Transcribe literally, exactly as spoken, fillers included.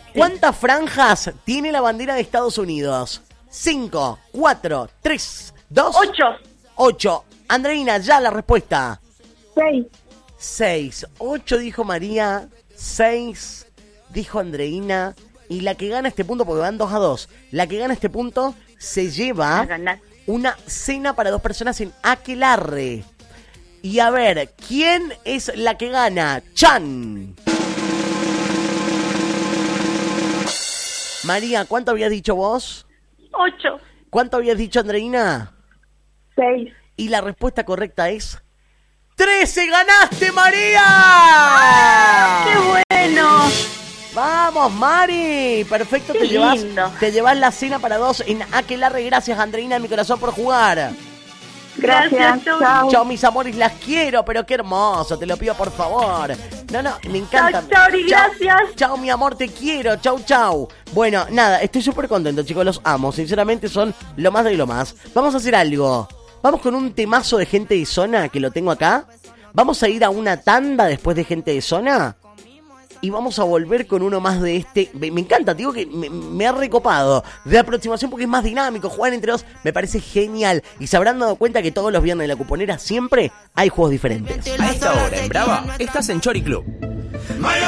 ¿Cuántas franjas tiene la bandera de Estados Unidos? Cinco, cuatro, tres, dos... Ocho. Ocho. Andreina, ya la respuesta. Seis. Seis. Ocho dijo María. Seis dijo Andreina. Y la que gana este punto, porque van dos a dos, la que gana este punto se lleva una cena para dos personas en Aquelarre. Y a ver, ¿quién es la que gana? ¡Chan! María, ¿cuánto habías dicho vos? Ocho. ¿Cuánto habías dicho, Andreina? Seis. Y la respuesta correcta es... ¡trece! ¡Ganaste, María! ¡Ah, qué bueno! ¡Vamos, Mari! Perfecto, qué te llevas, lindo. te llevas la cena para dos en Aquelarre. Gracias, Andreina, de mi corazón, por jugar. Gracias, chao. Chao, mis amores, las quiero, pero qué hermoso, te lo pido por favor. No, no, me encanta. Chao, chao, y gracias. Chao, mi amor, te quiero, chau, chau. Bueno, nada, estoy súper contento, chicos, los amo. Sinceramente son lo más de lo más. Vamos a hacer algo. Vamos con un temazo de Gente de Zona, que lo tengo acá. Vamos a ir a una tanda después de Gente de Zona. Y vamos a volver con uno más de este. Me, me encanta, digo que me, me ha recopado. De aproximación porque es más dinámico. Jugar entre dos me parece genial. Y se habrán dado cuenta que todos los viernes de la cuponera siempre hay juegos diferentes. A esta hora en Brava estás en Chori Club.